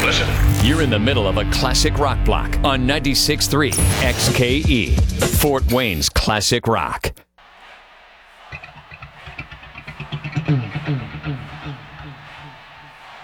Listen. You're in the middle of a classic rock block on 96.3 XKE, Fort Wayne's classic rock.